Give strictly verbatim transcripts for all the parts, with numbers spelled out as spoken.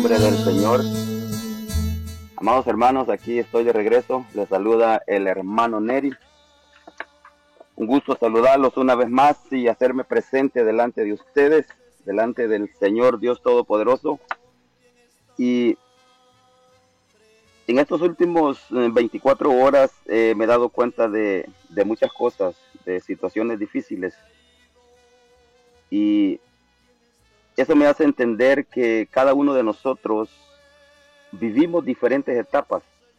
nombre del Señor. Amados hermanos, aquí estoy de regreso. Les saluda el hermano Neri. Un gusto saludarlos una vez más y hacerme presente delante de ustedes, delante del Señor Dios Todopoderoso. Y en estos últimos veinticuatro horas eh, me he dado cuenta de, de muchas cosas, de situaciones difíciles. Y eso me hace entender que cada uno de nosotros vivimos diferentes etapas.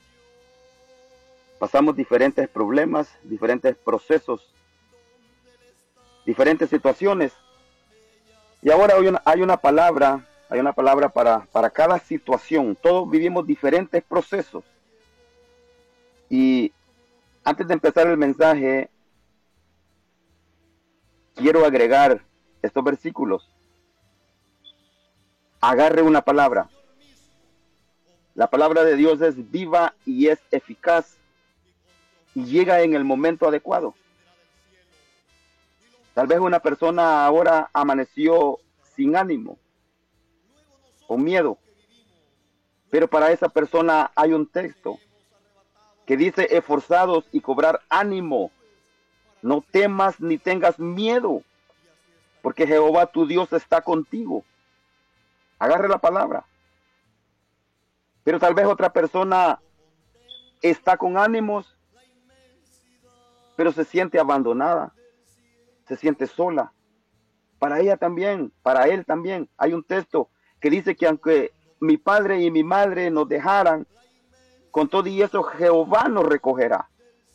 Pasamos diferentes problemas, diferentes procesos, diferentes situaciones. Y ahora hay una, hay una palabra, hay una palabra para, para cada situación. Todos vivimos diferentes procesos. Y antes de empezar el mensaje, quiero agregar estos versículos. Agarre una palabra. La palabra de Dios es viva y es eficaz y llega en el momento adecuado. Tal vez una persona ahora amaneció sin ánimo, con miedo, pero para esa persona hay un texto que dice: esforzados y cobrar ánimo, no temas ni tengas miedo, porque Jehová tu Dios está contigo. Agarre la palabra. Pero tal vez otra persona está con ánimos, pero se siente abandonada, se siente sola. Para ella también, para él también, hay un texto que dice que aunque mi padre y mi madre nos dejaran, con todo y eso Jehová nos recogerá.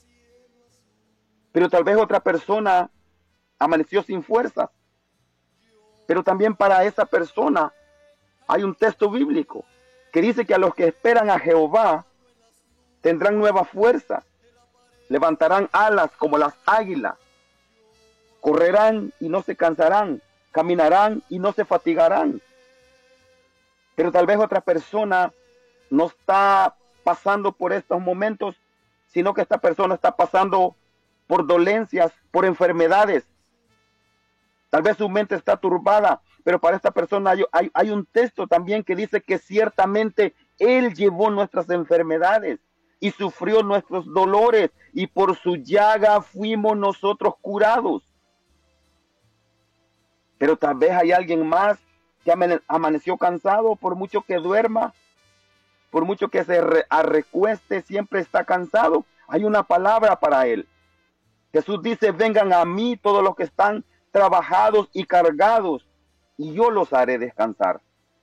Pero tal vez otra persona amaneció sin fuerzas, pero también para esa persona hay un texto bíblico que dice que a los que esperan a Jehová tendrán nueva fuerza, levantarán alas como las águilas, correrán y no se cansarán, caminarán y no se fatigarán. Pero tal vez otra persona no está pasando por estos momentos, sino que esta persona está pasando por dolencias, por enfermedades. Tal vez su mente está turbada, pero para esta persona hay, hay, hay un texto también que dice que ciertamente Él llevó nuestras enfermedades y sufrió nuestros dolores, y por su llaga fuimos nosotros curados. Pero tal vez hay alguien más que amaneció cansado, por mucho que duerma, por mucho que se arrecueste, siempre está cansado. Hay una palabra para él. Jesús dice: vengan a mí todos los que están trabajados y cargados, y yo los haré descansar.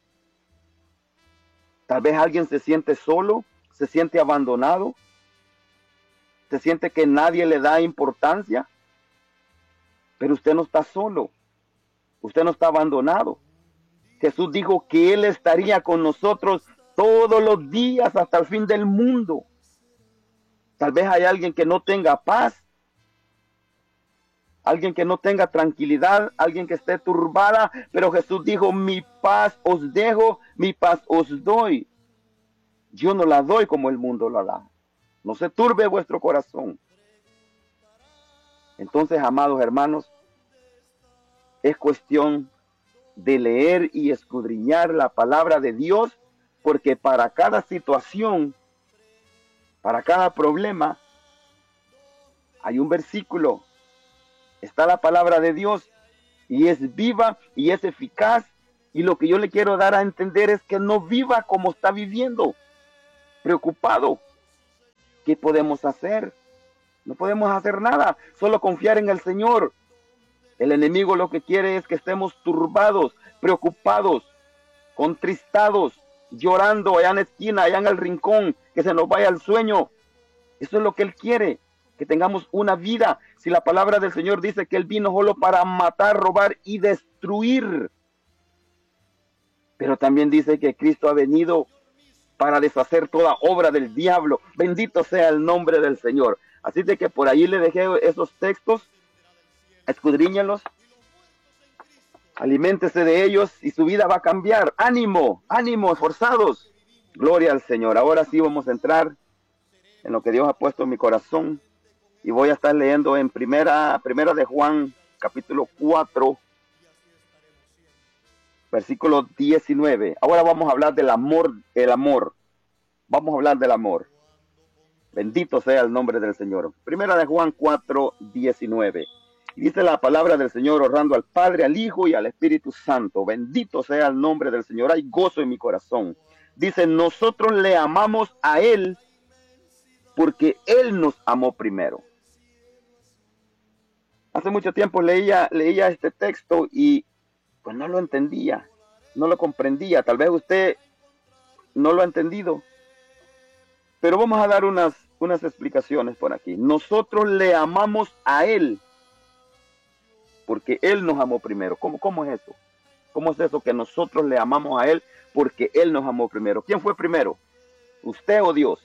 Tal vez alguien se siente solo, se siente abandonado, se siente que nadie le da importancia, pero usted no está solo, usted no está abandonado. Jesús dijo que Él estaría con nosotros todos los días hasta el fin del mundo. Tal vez hay alguien que no tenga paz, alguien que no tenga tranquilidad, alguien que esté turbada, pero Jesús dijo: mi paz os dejo, mi paz os doy. Yo no la doy como el mundo la da. No se turbe vuestro corazón. Entonces, amados hermanos, es cuestión de leer y escudriñar la palabra de Dios, porque para cada situación, para cada problema, hay un versículo. Está la palabra de Dios y es viva y es eficaz, y lo que yo le quiero dar a entender es que no viva como está viviendo, preocupado. ¿Qué podemos hacer? No podemos hacer nada, solo confiar en el Señor. El enemigo lo que quiere es que estemos turbados, preocupados, contristados, llorando allá en la esquina, allá en el rincón, que se nos vaya el sueño. Eso es lo que Él quiere, que tengamos una vida. Si la palabra del Señor dice que Él vino solo para matar, robar y destruir, pero también dice que Cristo ha venido para deshacer toda obra del diablo. Bendito sea el nombre del Señor. Así de que por ahí le dejé esos textos, escudriñalos, aliméntese de ellos y su vida va a cambiar. Ánimo, ánimo, esforzados. Gloria al Señor. Ahora sí vamos a entrar en lo que Dios ha puesto en mi corazón. Y voy a estar leyendo en primera, primera de Juan, capítulo cuatro, versículo diecinueve. Ahora vamos a hablar del amor, el amor. Vamos a hablar del amor. Bendito sea el nombre del Señor. Primera de Juan cuatro, diecinueve. Dice la palabra del Señor, honrando al Padre, al Hijo y al Espíritu Santo. Bendito sea el nombre del Señor. Hay gozo en mi corazón. Dice, nosotros le amamos a Él porque Él nos amó primero. Hace mucho tiempo leía, leía este texto y pues no lo entendía, no lo comprendía. Tal vez usted no lo ha entendido, pero vamos a dar unas, unas explicaciones por aquí. Nosotros le amamos a Él porque Él nos amó primero. ¿Cómo, cómo es eso? ¿Cómo es eso que nosotros le amamos a Él porque Él nos amó primero? ¿Quién fue primero? ¿Usted o Dios?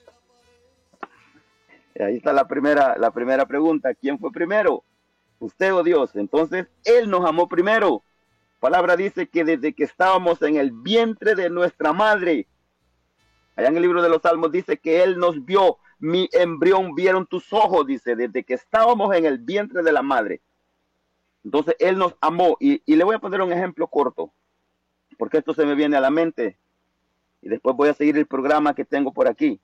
Ahí está la primera, la primera pregunta. ¿Quién fue primero? ¿Usted o Dios? Entonces, Él nos amó primero. La palabra dice que desde que estábamos en el vientre de nuestra madre, allá en el libro de los Salmos dice que Él nos vio, mi embrión vieron tus ojos, dice, desde que estábamos en el vientre de la madre. Entonces, Él nos amó. Y, y le voy a poner un ejemplo corto, porque esto se me viene a la mente. Y después voy a seguir el programa que tengo por aquí.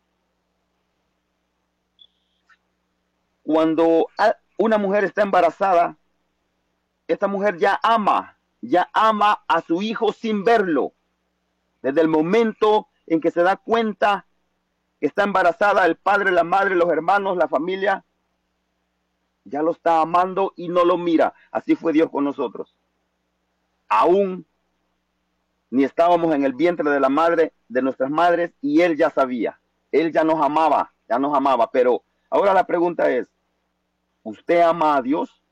Cuando una mujer está embarazada, esta mujer ya ama, ya ama a su hijo sin verlo. Desde el momento en que se da cuenta que está embarazada, el padre, la madre, los hermanos, la familia, ya lo está amando y no lo mira. Así fue Dios con nosotros. Aún ni estábamos en el vientre de la madre, de nuestras madres, y Él ya sabía. Él ya nos amaba, ya nos amaba. Pero ahora la pregunta es, ¿usted ama a Dios?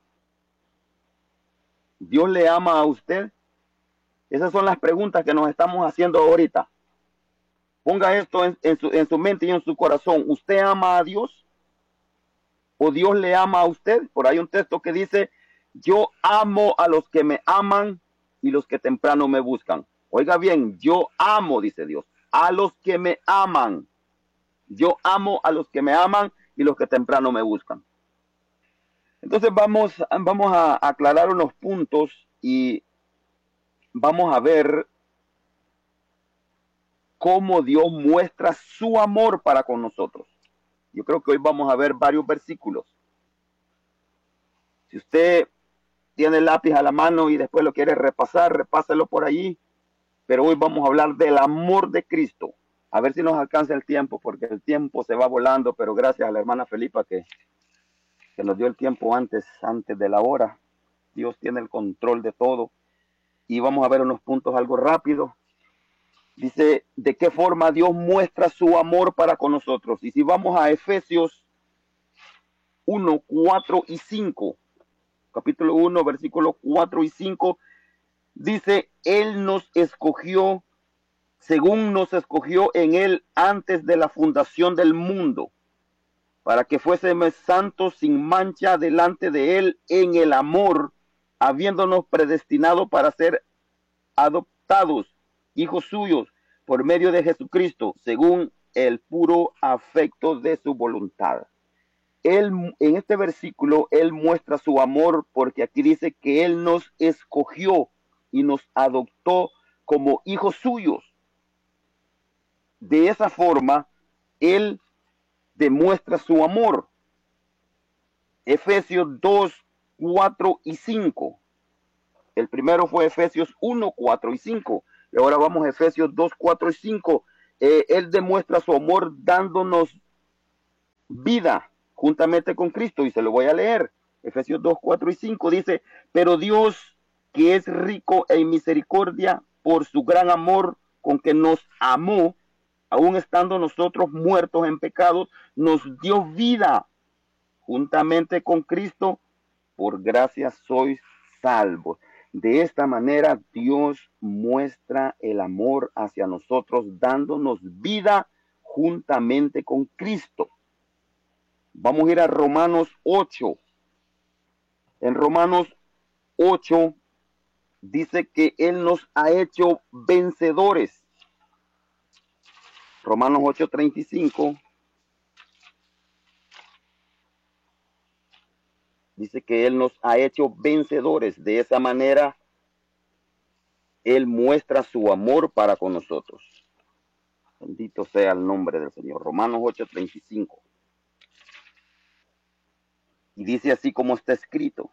¿Dios le ama a usted? Esas son las preguntas que nos estamos haciendo ahorita. Ponga esto en, en, su, en su mente y en su corazón. ¿Usted ama a Dios? ¿O Dios le ama a usted? Por ahí un texto que dice, yo amo a los que me aman y los que temprano me buscan. Oiga bien, yo amo, dice Dios, a los que me aman. Yo amo a los que me aman y los que temprano me buscan. Entonces vamos, vamos a aclarar unos puntos y vamos a ver cómo Dios muestra su amor para con nosotros. Yo creo que hoy vamos a ver varios versículos. Si usted tiene el lápiz a la mano y después lo quiere repasar, repáselo por allí. Pero hoy vamos a hablar del amor de Cristo. A ver si nos alcanza el tiempo, porque el tiempo se va volando, pero gracias a la hermana Felipa que, que nos dio el tiempo antes, antes de la hora. Dios tiene el control de todo. Y vamos a ver unos puntos algo rápido. Dice, ¿de qué forma Dios muestra su amor para con nosotros? Y si vamos a Efesios uno, cuatro y cinco, capítulo uno, versículos cuatro y cinco, dice, Él nos escogió, según nos escogió en Él antes de la fundación del mundo, para que fuésemos santos sin mancha delante de Él en el amor, habiéndonos predestinado para ser adoptados, hijos suyos, por medio de Jesucristo, según el puro afecto de su voluntad. Él, en este versículo, Él muestra su amor porque aquí dice que Él nos escogió y nos adoptó como hijos suyos. De esa forma, Él demuestra su amor. Efesios dos, cuatro y cinco. El primero fue Efesios uno, cuatro y cinco. Y ahora vamos a Efesios dos, cuatro y cinco. Eh, él demuestra su amor dándonos vida juntamente con Cristo. Y se lo voy a leer. Efesios dos, cuatro y cinco dice, pero Dios, que es rico en misericordia, por su gran amor con que nos amó, aun estando nosotros muertos en pecados, nos dio vida juntamente con Cristo. Por gracia sois salvos. De esta manera Dios muestra el amor hacia nosotros, dándonos vida juntamente con Cristo. Vamos a ir a Romanos ocho. En Romanos ocho dice que Él nos ha hecho vencedores. Romanos ocho, treinta y cinco. Dice que Él nos ha hecho vencedores. De esa manera, Él muestra su amor para con nosotros. Bendito sea el nombre del Señor. Romanos ocho treinta y cinco. Y dice así como está escrito: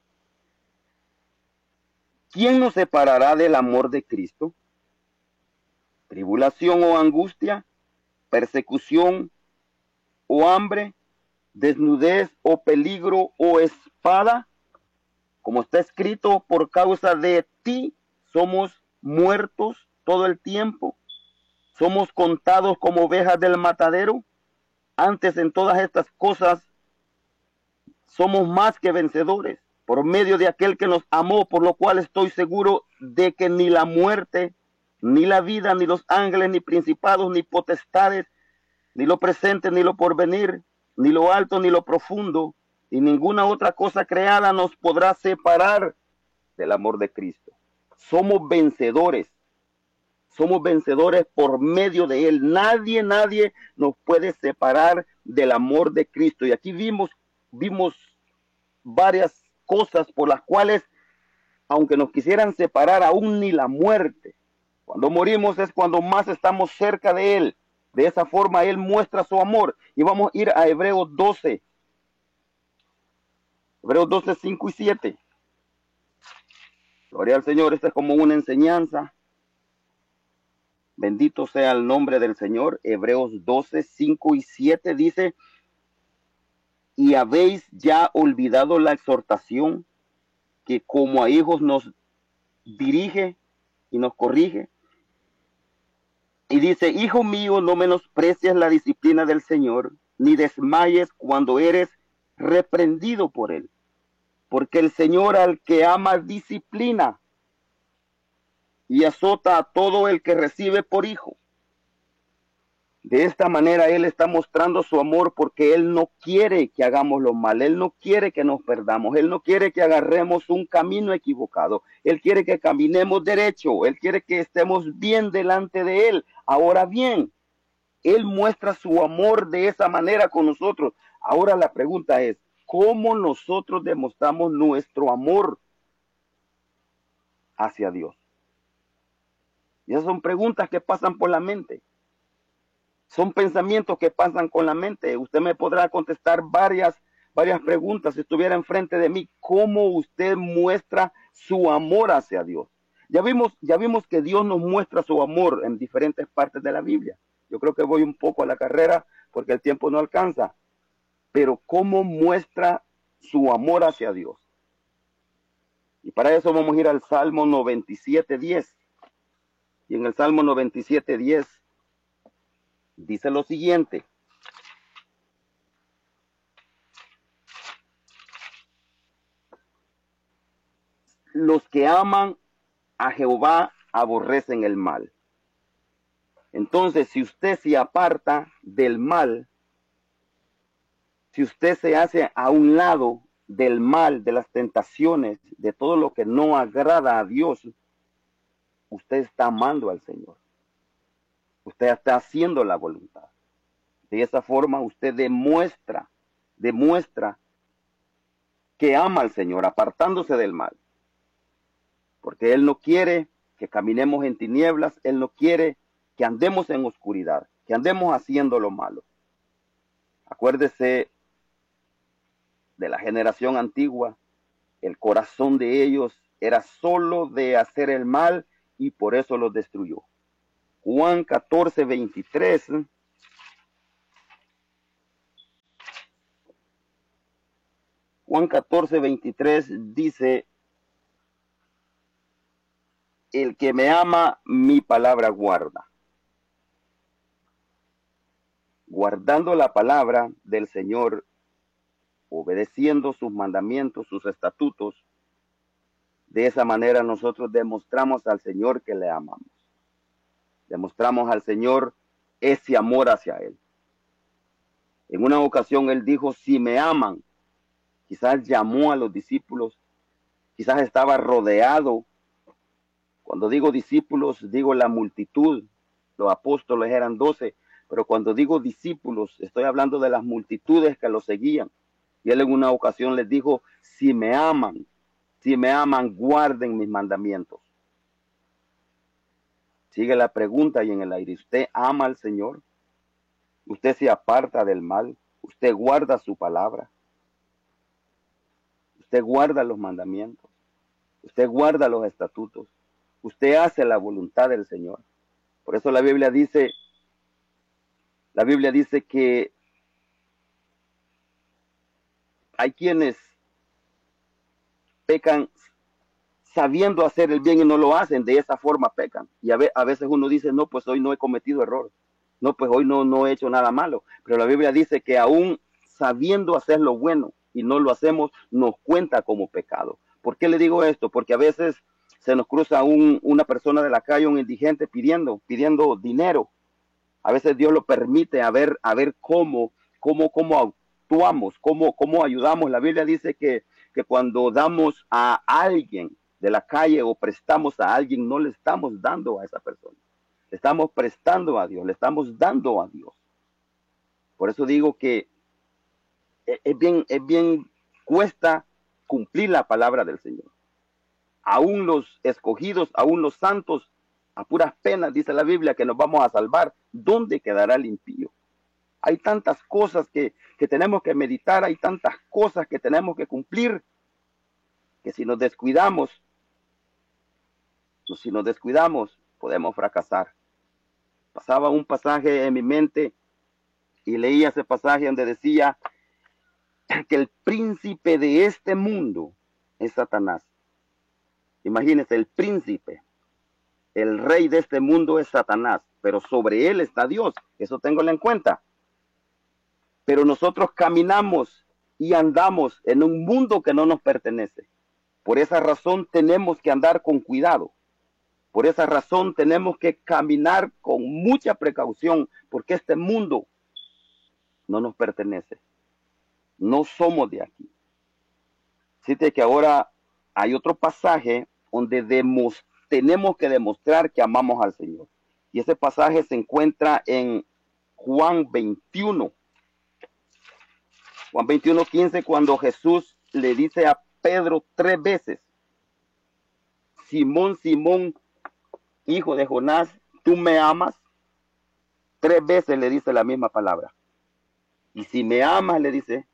¿quién nos separará del amor de Cristo? ¿Tribulación o angustia? ¿Persecución o hambre? ¿Desnudez o peligro o espada? Como está escrito, por causa de ti somos muertos todo el tiempo. Somos contados como ovejas del matadero. Antes en todas estas cosas somos más que vencedores por medio de aquel que nos amó, por lo cual estoy seguro de que ni la muerte, ni la vida, ni los ángeles, ni principados, ni potestades, ni lo presente, ni lo porvenir, ni lo alto, ni lo profundo, y ninguna otra cosa creada nos podrá separar del amor de Cristo. Somos vencedores. Somos vencedores por medio de Él. Nadie, nadie nos puede separar del amor de Cristo. Y aquí vimos, vimos varias cosas por las cuales, aunque nos quisieran separar, aún ni la muerte. Cuando morimos es cuando más estamos cerca de Él. De esa forma Él muestra su amor. Y vamos a ir a Hebreos doce. Hebreos doce, cinco y siete. Gloria al Señor. Esta es como una enseñanza. Bendito sea el nombre del Señor. Hebreos doce, cinco y siete dice: ¿y habéis ya olvidado la exhortación que como a hijos nos dirige y nos corrige? Y dice: hijo mío, no menosprecies la disciplina del Señor, ni desmayes cuando eres reprendido por Él. Porque el Señor al que ama disciplina y azota a todo el que recibe por hijo. De esta manera Él está mostrando su amor, porque Él no quiere que hagamos lo mal. Él no quiere que nos perdamos. Él no quiere que agarremos un camino equivocado. Él quiere que caminemos derecho. Él quiere que estemos bien delante de Él. Ahora bien, Él muestra su amor de esa manera con nosotros. Ahora la pregunta es, ¿cómo nosotros demostramos nuestro amor hacia Dios? Y esas son preguntas que pasan por la mente. Son pensamientos que pasan con la mente. Usted me podrá contestar varias, varias preguntas si estuviera enfrente de mí. ¿Cómo usted muestra su amor hacia Dios? Ya vimos, ya vimos que Dios nos muestra su amor en diferentes partes de la Biblia. Yo creo que voy un poco a la carrera porque el tiempo no alcanza. Pero ¿cómo muestra su amor hacia Dios? Y para eso vamos a ir al Salmo noventa y siete, diez. Y en el Salmo noventa y siete, diez dice lo siguiente: los que aman a Jehová aborrecen el mal. Entonces, si usted se aparta del mal, si usted se hace a un lado del mal, de las tentaciones, de todo lo que no agrada a Dios, usted está amando al Señor. Usted está haciendo la voluntad. De esa forma usted demuestra, demuestra que ama al Señor, apartándose del mal. Porque Él no quiere que caminemos en tinieblas, Él no quiere que andemos en oscuridad, que andemos haciendo lo malo. Acuérdese de la generación antigua, el corazón de ellos era solo de hacer el mal y por eso los destruyó. Juan catorce, veintitrés. Juan catorce, veintitrés dice: el que me ama, mi palabra guarda. Guardando la palabra del Señor, obedeciendo sus mandamientos, sus estatutos, de esa manera nosotros demostramos al Señor que le amamos. Demostramos al Señor ese amor hacia Él. En una ocasión Él dijo: si me aman, quizás llamó a los discípulos, quizás estaba rodeado. Cuando digo discípulos, digo la multitud. Los apóstoles eran doce, pero cuando digo discípulos, estoy hablando de las multitudes que lo seguían. Y Él en una ocasión les dijo: si me aman, si me aman, guarden mis mandamientos. Sigue la pregunta y en el aire. ¿Usted ama al Señor? ¿Usted se aparta del mal? ¿Usted guarda su palabra? ¿Usted guarda los mandamientos? ¿Usted guarda los estatutos? ¿Usted hace la voluntad del Señor? Por eso la Biblia dice, la Biblia dice que hay quienes pecan sabiendo hacer el bien y no lo hacen, de esa forma pecan. Y a, ve, a veces uno dice, no, pues hoy no he cometido error. No, pues hoy no, no he hecho nada malo. Pero la Biblia dice que aún sabiendo hacer lo bueno y no lo hacemos, nos cuenta como pecado. ¿Por qué le digo esto? Porque a veces se nos cruza un, una persona de la calle, un indigente pidiendo, pidiendo dinero. A veces Dios lo permite a ver, a ver cómo, cómo, cómo actuamos, cómo, cómo ayudamos. La Biblia dice que, que cuando damos a alguien de la calle o prestamos a alguien, no le estamos dando a esa persona. Le estamos prestando a Dios, le estamos dando a Dios. Por eso digo que es bien, es bien cuesta cumplir la palabra del Señor. Aún los escogidos, aún los santos, a puras penas, dice la Biblia, que nos vamos a salvar. ¿Dónde quedará el impío? Hay tantas cosas que, que tenemos que meditar, hay tantas cosas que tenemos que cumplir, que si nos descuidamos, si nos descuidamos, podemos fracasar. Pasaba un pasaje en mi mente y leía ese pasaje donde decía que el príncipe de este mundo es Satanás. Imagínense, el príncipe, el rey de este mundo es Satanás, pero sobre él está Dios. Eso ténganlo en cuenta. Pero nosotros caminamos y andamos en un mundo que no nos pertenece. Por esa razón tenemos que andar con cuidado. Por esa razón tenemos que caminar con mucha precaución, porque este mundo no nos pertenece. No somos de aquí. Fíjate que ahora hay otro pasaje donde demos, tenemos que demostrar que amamos al Señor. Y ese pasaje se encuentra en Juan veintiuno. Juan veintiuno, quince, cuando Jesús le dice a Pedro tres veces, Simón, Simón, hijo de Jonás, ¿tú me amas? Tres veces le dice la misma palabra. Y si me amas, le dice,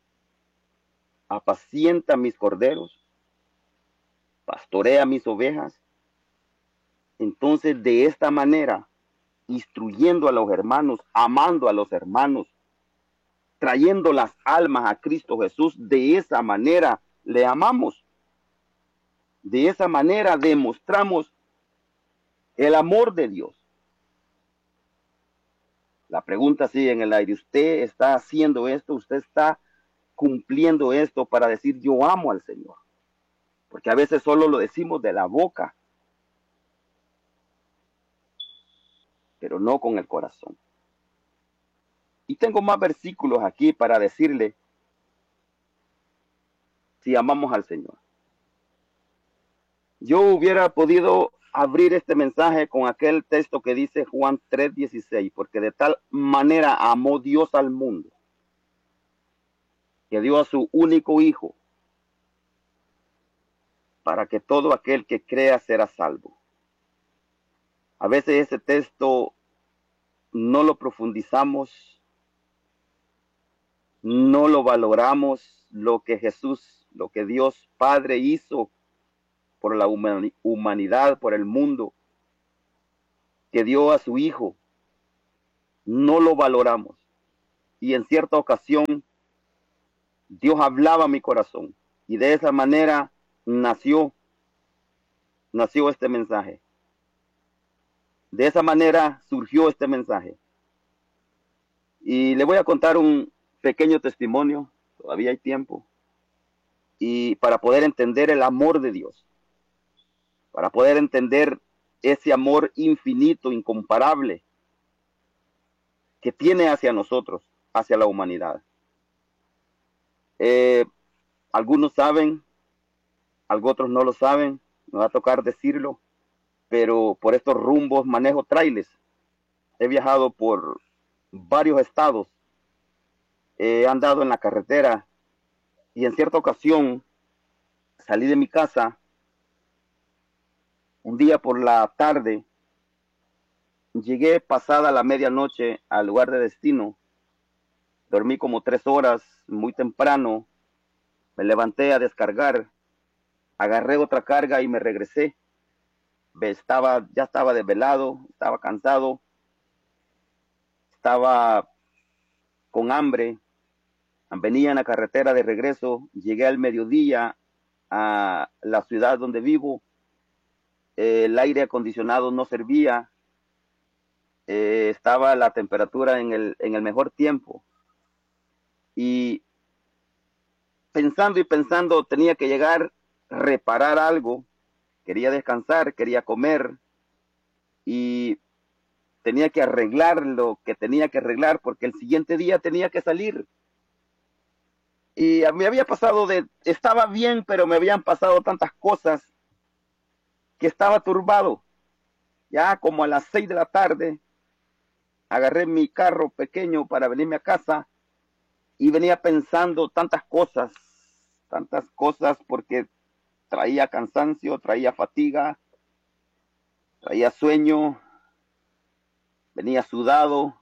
apacienta mis corderos, pastorea mis ovejas. Entonces, de esta manera, instruyendo a los hermanos, amando a los hermanos, trayendo las almas a Cristo Jesús, de esa manera le amamos. De esa manera demostramos el amor de Dios. La pregunta sigue en el aire. ¿Usted está haciendo esto? ¿Usted está cumpliendo esto para decir yo amo al Señor? Porque a veces solo lo decimos de la boca, pero no con el corazón. Y tengo más versículos aquí para decirle si amamos al Señor. Yo hubiera podido abrir este mensaje con aquel texto que dice Juan tres dieciséis, porque de tal manera amó Dios al mundo, que dio a su único Hijo, para que todo aquel que crea será salvo. A veces ese texto no lo profundizamos, no lo valoramos, lo que Jesús, lo que Dios Padre hizo por la humanidad, por el mundo, que dio a su Hijo, no lo valoramos. Y en cierta ocasión, Dios hablaba a mi corazón, y de esa manera nació, nació este mensaje. De esa manera surgió este mensaje. Y le voy a contar un pequeño testimonio, todavía hay tiempo, y para poder entender el amor de Dios, para poder entender ese amor infinito, incomparable, que tiene hacia nosotros, hacia la humanidad. Eh, algunos saben, algunos otros no lo saben, me va a tocar decirlo, pero por estos rumbos manejo trailers. He viajado por varios estados, he andado en la carretera y en cierta ocasión salí de mi casa un día por la tarde llegué pasada la medianoche al lugar de destino. Dormí como tres horas, muy temprano. Me levanté a descargar. Agarré otra carga y me regresé. Estaba, ya estaba desvelado, estaba cansado, estaba con hambre. Venía en la carretera de regreso. Llegué al mediodía a la ciudad donde vivo. El aire acondicionado no servía. Eh, estaba la temperatura en el, en el mejor tiempo. Y pensando y pensando, tenía que llegar, reparar algo. Quería descansar, quería comer. Y tenía que arreglar lo que tenía que arreglar porque el siguiente día tenía que salir. Y me había pasado de, estaba bien, pero me habían pasado tantas cosas que estaba turbado. Ya como a las seis de la tarde, agarré mi carro pequeño para venirme a casa y venía pensando tantas cosas, tantas cosas porque traía cansancio, traía fatiga, traía sueño, venía sudado.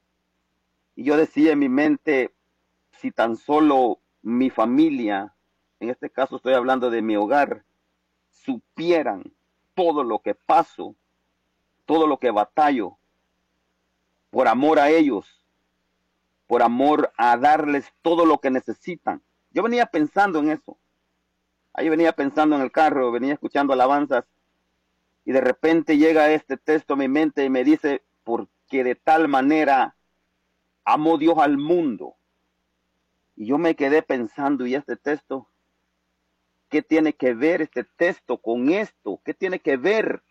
Y yo decía en mi mente, si tan solo mi familia, en este caso estoy hablando de mi hogar, supieran todo lo que paso, todo lo que batallo, por amor a ellos, por amor a darles todo lo que necesitan. Yo venía pensando en eso. Ahí venía pensando en el carro, venía escuchando alabanzas y de repente llega este texto a mi mente y me dice, porque de tal manera amó Dios al mundo. Y yo me quedé pensando, ¿y este texto? ¿Qué tiene que ver este texto con esto? ¿Qué tiene que ver?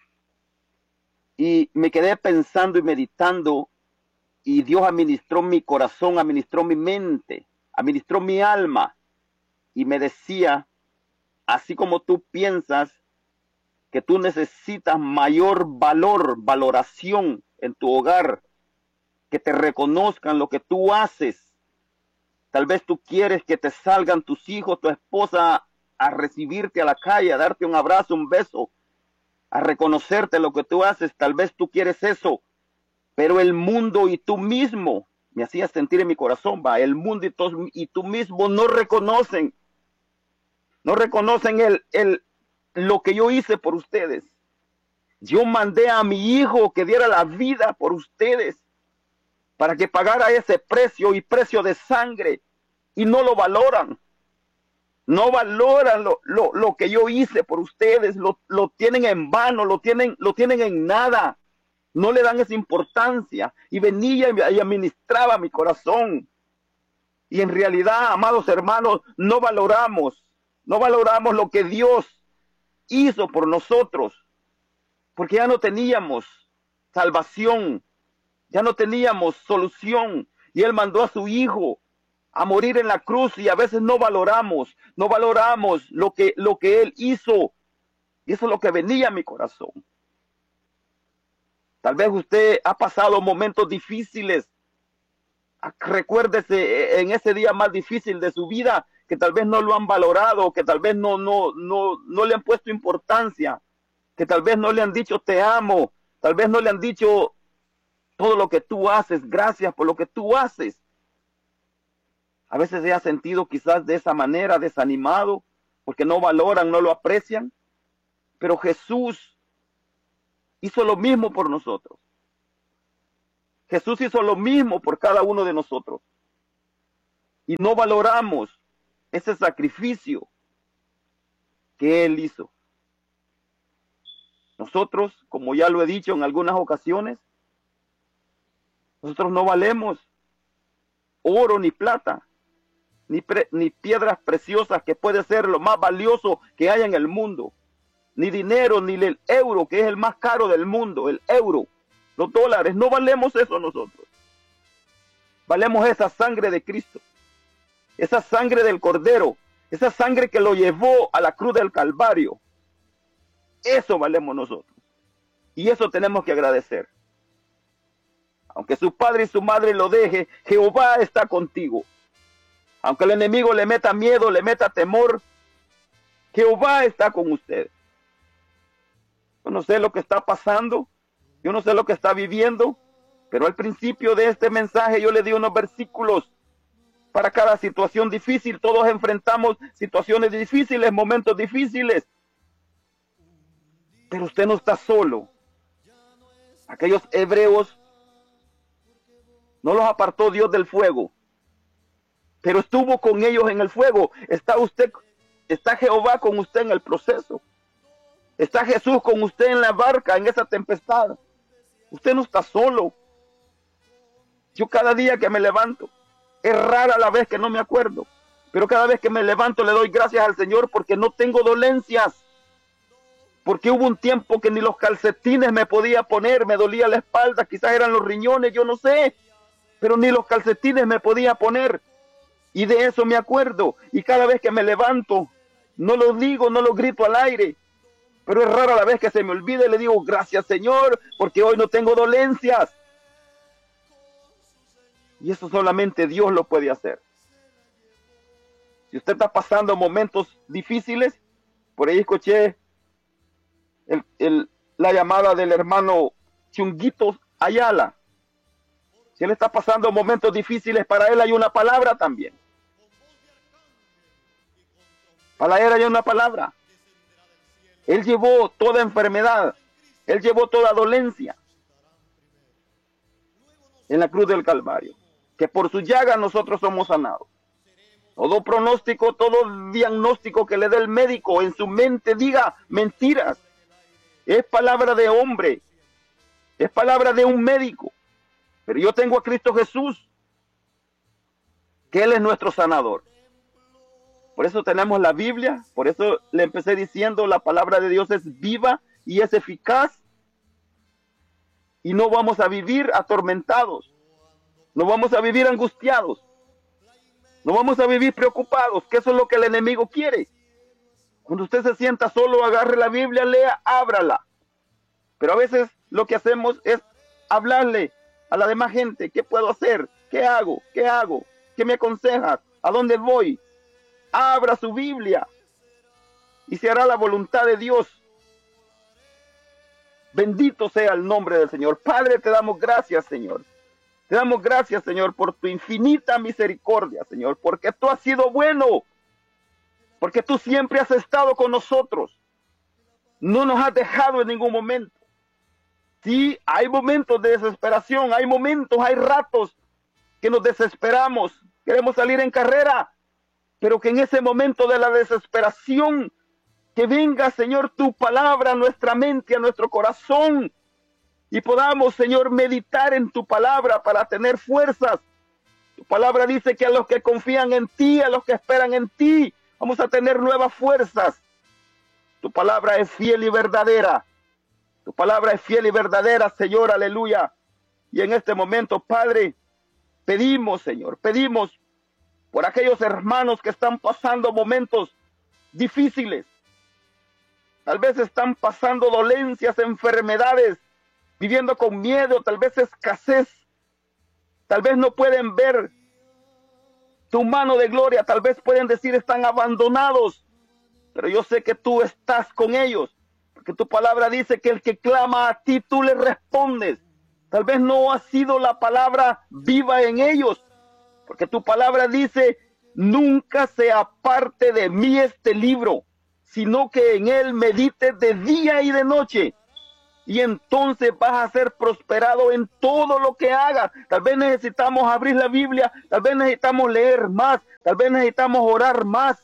Y me quedé pensando y meditando y Dios administró mi corazón, administró mi mente, administró mi alma y me decía, así como tú piensas que tú necesitas mayor valor, valoración en tu hogar, que te reconozcan lo que tú haces. Tal vez tú quieres que te salgan tus hijos, tu esposa a recibirte a la calle, a darte un abrazo, un beso, a reconocerte lo que tú haces. Tal vez tú quieres eso, pero el mundo y tú mismo, me hacía sentir en mi corazón, va, el mundo y, tú, y tú mismo no reconocen, no reconocen el, el, lo que yo hice por ustedes. Yo mandé a mi hijo que diera la vida por ustedes, para que pagara ese precio y precio de sangre, y no lo valoran. No valoran lo, lo, lo que yo hice por ustedes, lo, lo tienen en vano, lo tienen, lo tienen en nada. No le dan esa importancia. Y venía y administraba mi corazón. Y en realidad, amados hermanos, no valoramos, no valoramos lo que Dios hizo por nosotros, porque ya no teníamos salvación, ya no teníamos solución, y Él mandó a su Hijo a morir en la cruz, y a veces no valoramos, no valoramos lo que, lo que Él hizo, y eso es lo que venía a mi corazón. Tal vez usted ha pasado momentos difíciles, recuérdese en ese día más difícil de su vida, que tal vez no lo han valorado, que tal vez no, no, no, no le han puesto importancia, que tal vez no le han dicho te amo, tal vez no le han dicho todo lo que tú haces, gracias por lo que tú haces. A veces se ha sentido quizás de esa manera, desanimado, porque no valoran, no lo aprecian, pero Jesús hizo lo mismo por nosotros. Jesús hizo lo mismo por cada uno de nosotros. Y no valoramos ese sacrificio que Él hizo. Nosotros, como ya lo he dicho en algunas ocasiones, nosotros no valemos oro ni plata, ni, pre, ni piedras preciosas, que puede ser lo más valioso que haya en el mundo, ni dinero, ni el euro, que es el más caro del mundo, el euro, los dólares. No valemos eso nosotros. Valemos esa sangre de Cristo, esa sangre del Cordero, esa sangre que lo llevó a la cruz del Calvario. Eso valemos nosotros. Y eso tenemos que agradecer. Aunque su padre y su madre lo deje, Jehová está contigo. Aunque el enemigo le meta miedo, le meta temor, Jehová está con usted. Yo no sé lo que está pasando, Yo no sé lo que está viviendo, pero al principio de este mensaje yo le di unos versículos para cada situación difícil. Todos enfrentamos situaciones difíciles, momentos difíciles. Pero usted no está solo. Aquellos hebreos no los apartó Dios del fuego, pero estuvo con ellos en el fuego. Está usted, está Jehová con usted en el proceso. Está Jesús con usted en la barca, en esa tempestad. Usted no está solo. Yo cada día que me levanto, es rara la vez que no me acuerdo, pero cada vez que me levanto le doy gracias al Señor porque no tengo dolencias. Porque hubo un tiempo que ni los calcetines me podía poner, me dolía la espalda, quizás eran los riñones, yo no sé, pero ni los calcetines me podía poner. Y de eso me acuerdo. Y cada vez que me levanto, no lo digo, no lo grito al aire, pero es rara la vez que se me olvida y le digo, gracias Señor, porque hoy no tengo dolencias. Y eso solamente Dios lo puede hacer. Si usted está pasando momentos difíciles, por ahí escuché el, el, la llamada del hermano Chunguito Ayala. Si él está pasando momentos difíciles, para él hay una palabra también. Para él hay una palabra. Él llevó toda enfermedad, él llevó toda dolencia en la cruz del Calvario, que por su llaga nosotros somos sanados. Todo pronóstico, todo diagnóstico que le dé el médico en su mente diga mentiras. Es palabra de hombre, es palabra de un médico. Pero yo tengo a Cristo Jesús, que Él es nuestro sanador. Por eso tenemos la Biblia, por eso le empecé diciendo, la palabra de Dios es viva y es eficaz. Y no vamos a vivir atormentados, no vamos a vivir angustiados, no vamos a vivir preocupados, que eso es lo que el enemigo quiere. Cuando usted se sienta solo, agarre la Biblia, lea, ábrala. Pero a veces lo que hacemos es hablarle a la demás gente, ¿qué puedo hacer? ¿Qué hago? ¿Qué hago? ¿Qué me aconsejas? ¿A dónde voy? Abra su Biblia y se hará la voluntad de Dios. Bendito sea el nombre del Señor. Padre, te damos gracias, Señor. Te damos gracias, Señor, por tu infinita misericordia, Señor, porque tú has sido bueno, porque tú siempre has estado con nosotros. No nos has dejado en ningún momento. Sí, hay momentos de desesperación, hay momentos, hay ratos que nos desesperamos, queremos salir en carrera, pero que en ese momento de la desesperación, que venga, Señor, tu palabra a nuestra mente, a nuestro corazón, y podamos, Señor, meditar en tu palabra para tener fuerzas. Tu palabra dice que a los que confían en ti, a los que esperan en ti, vamos a tener nuevas fuerzas. Tu palabra es fiel y verdadera. Tu palabra es fiel y verdadera, Señor, aleluya. Y en este momento, Padre, pedimos, Señor, pedimos por aquellos hermanos que están pasando momentos difíciles. Tal vez están pasando dolencias, enfermedades, viviendo con miedo, tal vez escasez. Tal vez no pueden ver tu mano de gloria, tal vez pueden decir están abandonados. Pero yo sé que tú estás con ellos, porque tu palabra dice que el que clama a ti, tú le respondes. Tal vez no ha sido la palabra viva en ellos, porque tu palabra dice, nunca se aparte de mí este libro, sino que en él medite de día y de noche. Y entonces vas a ser prosperado en todo lo que hagas. Tal vez necesitamos abrir la Biblia, tal vez necesitamos leer más, tal vez necesitamos orar más.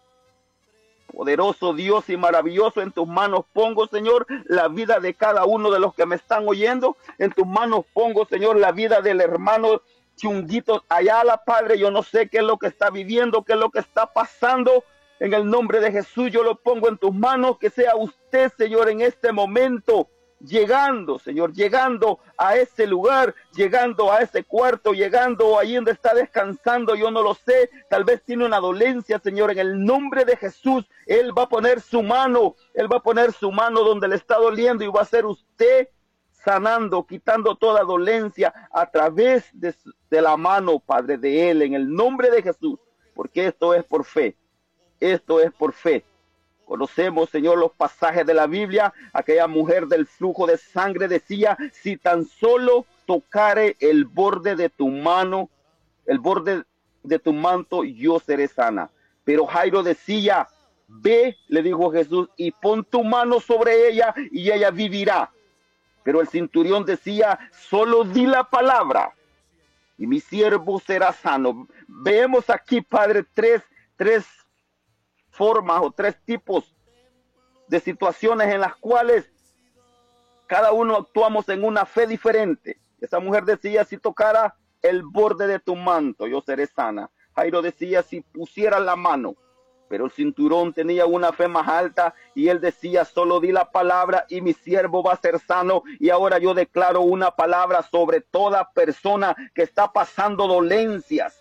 Poderoso Dios y maravilloso, en tus manos pongo, Señor, la vida de cada uno de los que me están oyendo. En tus manos pongo, Señor, la vida del hermano Chunguito Ayala, Padre. Yo no sé qué es lo que está viviendo, qué es lo que está pasando. En el nombre de Jesús yo lo pongo en tus manos, que sea usted, Señor, en este momento, llegando, Señor, llegando a ese lugar, llegando a ese cuarto, llegando ahí donde está descansando, yo no lo sé, tal vez tiene una dolencia, Señor, en el nombre de Jesús, Él va a poner su mano, Él va a poner su mano donde le está doliendo y va a ser usted sanando, quitando toda dolencia a través de, de la mano, Padre, de Él, en el nombre de Jesús, porque esto es por fe, esto es por fe. Conocemos, Señor, los pasajes de la Biblia. Aquella mujer del flujo de sangre decía, si tan solo tocare el borde de tu mano, el borde de tu manto, yo seré sana. Pero Jairo decía, ve, le dijo Jesús, y pon tu mano sobre ella y ella vivirá. Pero el centurión decía, solo di la palabra y mi siervo será sano. Vemos aquí, Padre, tres, tres formas o tres tipos de situaciones en las cuales cada uno actuamos en una fe diferente. Esa mujer decía, si tocara el borde de tu manto, yo seré sana. Jairo decía, si pusiera la mano. Pero el cinturón tenía una fe más alta y él decía, solo di la palabra y mi siervo va a ser sano. Y ahora yo declaro una palabra sobre toda persona que está pasando dolencias,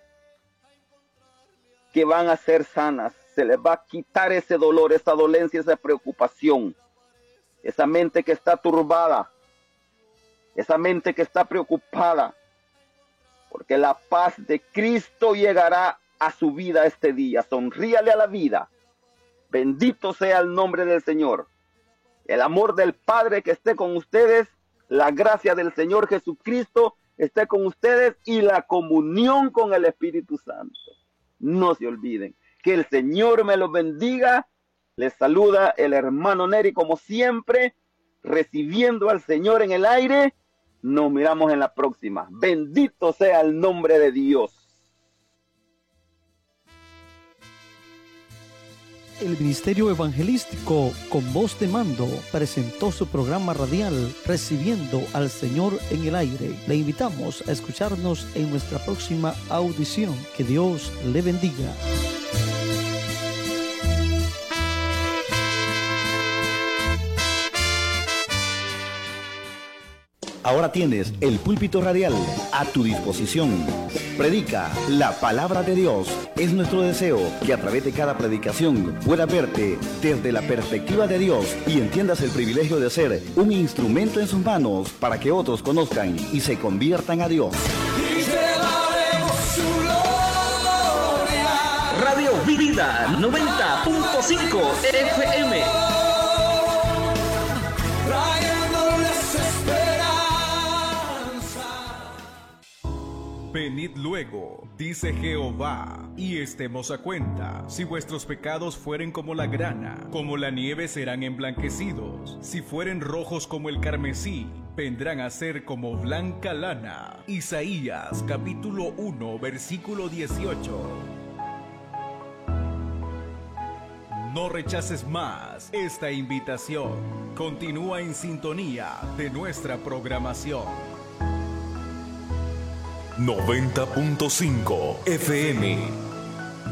que van a ser sanas. Se les va a quitar ese dolor, esa dolencia, esa preocupación. Esa mente que está turbada, esa mente que está preocupada, porque la paz de Cristo llegará a su vida este día. Sonríale a la vida. Bendito sea el nombre del Señor. El amor del Padre que esté con ustedes, la gracia del Señor Jesucristo esté con ustedes y la comunión con el Espíritu Santo. No se olviden. Que el Señor me los bendiga. Les saluda el hermano Neri como siempre, recibiendo al Señor en el aire. Nos miramos en la próxima. Bendito sea el nombre de Dios. El Ministerio Evangelístico Con Voz de Mando presentó su programa radial Recibiendo al Señor en el Aire. Le invitamos a escucharnos en nuestra próxima audición. Que Dios le bendiga. Ahora tienes el púlpito radial a tu disposición. Predica la palabra de Dios. Es nuestro deseo que a través de cada predicación pueda verte desde la perspectiva de Dios y entiendas el privilegio de ser un instrumento en sus manos para que otros conozcan y se conviertan a Dios. Radio Vida noventa punto cinco F M. Venid luego, dice Jehová, y estemos a cuenta. Si vuestros pecados fueren como la grana, como la nieve serán emblanquecidos. Si fueren rojos como el carmesí, vendrán a ser como blanca lana. Isaías capítulo uno, versículo dieciocho. No rechaces más esta invitación. Continúa en sintonía de nuestra programación. noventa punto cinco F M